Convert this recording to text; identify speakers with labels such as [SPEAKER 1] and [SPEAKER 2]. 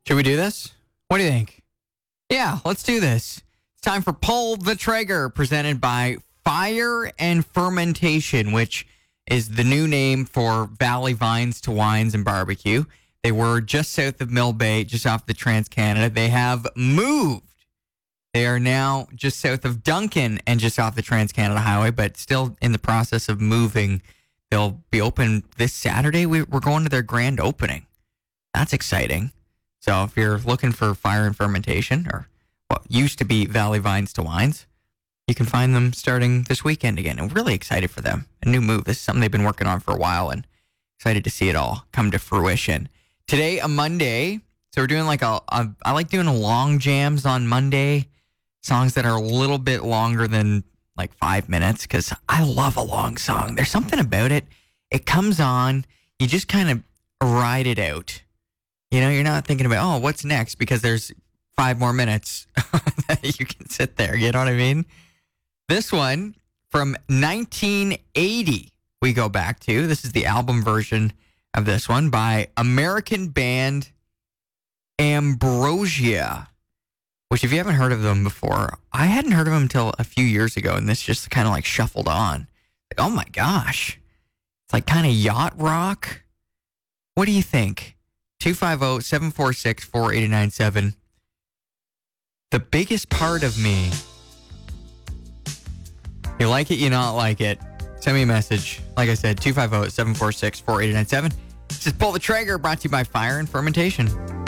[SPEAKER 1] Should we do this? What do you think? Yeah, let's do this. It's time for Pull the Trigger, presented by Fire and Fermentation, which is the new name for Valley Vines to Wines and Barbecue. They were just south of Mill Bay, just off the Trans-Canada. They have moved. They are now just south of Duncan and just off the Trans-Canada Highway, but still in the process of moving. They'll be open this Saturday. We're going to their grand opening. That's exciting. So if you're looking for Fire and Fermentation, or what used to be Valley Vines to Wines, you can find them starting this weekend again. I'm really excited for them. A new move. This is something they've been working on for a while, and excited to see it all come to fruition. Today, a Monday, so we're doing I like doing long jams on Monday, songs that are a little bit longer than like 5 minutes, because I love a long song. There's something about it. It comes on, you just kind of ride it out. You know, you're not thinking about, oh, what's next? Because there's 5 more minutes that you can sit there. You know what I mean? This one from 1980, we go back to. This is the album version of this one by American band Ambrosia, which if you haven't heard of them before, I hadn't heard of them until a few years ago, and this just kind of like shuffled on. Like, oh my gosh. It's like kind of yacht rock. What do you think? 250-746-4897. The biggest part of me. You like it, you not like it. Send me a message. Like I said, 250-746-4897. This is Pull the Trigger, brought to you by Fire and Fermentation.